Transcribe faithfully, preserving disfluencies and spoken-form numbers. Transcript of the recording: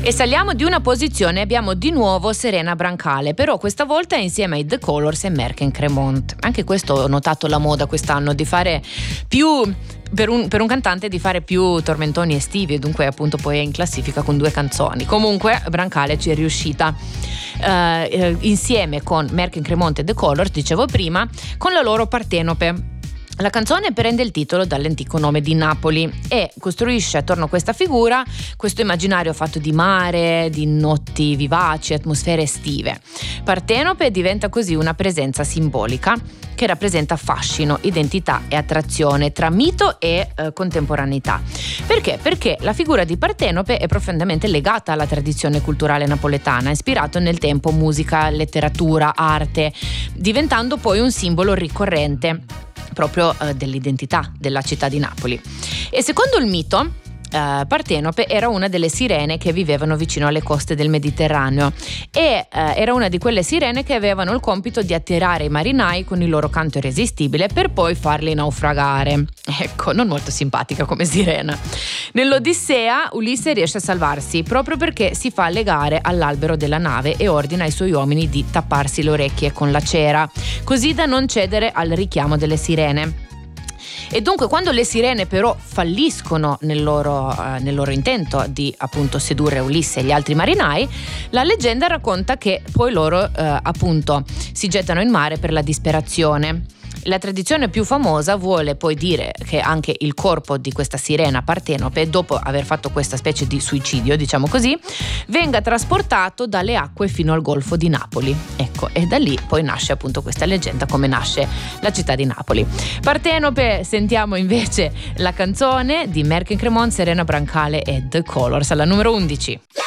E saliamo di una posizione, abbiamo di nuovo Serena Brancale, però questa volta insieme ai The Colors e Merck Cremont. Anche questo ho notato la moda quest'anno di fare più per un, per un cantante di fare più tormentoni estivi, e dunque appunto poi è in classifica con due canzoni. Comunque Brancale ci è riuscita eh, eh, insieme con Merck Cremont e The Colors, dicevo prima, con la loro Partenope. La canzone prende il titolo dall'antico nome di Napoli e costruisce attorno a questa figura questo immaginario fatto di mare, di notti vivaci, atmosfere estive. Partenope diventa così una presenza simbolica che rappresenta fascino, identità e attrazione tra mito e eh, contemporaneità. Perché? Perché la figura di Partenope è profondamente legata alla tradizione culturale napoletana, ispirato nel tempo musica, letteratura, arte, diventando poi un simbolo ricorrente proprio eh, dell'identità della città di Napoli. E secondo il mito, eh, Partenope era una delle sirene che vivevano vicino alle coste del Mediterraneo e eh, era una di quelle sirene che avevano il compito di attirare i marinai con il loro canto irresistibile per poi farli naufragare. Ecco, non molto simpatica come sirena. Nell'Odissea Ulisse riesce a salvarsi proprio perché si fa legare all'albero della nave e ordina ai suoi uomini di tapparsi le orecchie con la cera, così da non cedere al richiamo delle sirene. E dunque quando le sirene però falliscono nel loro, eh, nel loro intento di appunto sedurre Ulisse e gli altri marinai, la leggenda racconta che poi loro eh, appunto si gettano in mare per la disperazione. La tradizione più famosa vuole poi dire che anche il corpo di questa sirena Partenope, dopo aver fatto questa specie di suicidio, diciamo così, venga trasportato dalle acque fino al golfo di Napoli. Ecco, e da lì poi nasce appunto questa leggenda, come nasce la città di Napoli. Partenope, sentiamo invece la canzone di Merck Cremont, Serena Brancale e The Colors alla numero undici.